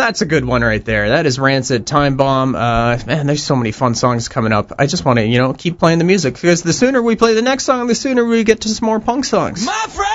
That's a good one right there. That is Rancid, Time Bomb. Man, there's so many fun songs coming up. I just want to, keep playing the music, because the sooner we play the next song, the sooner we get to some more punk songs. My friend!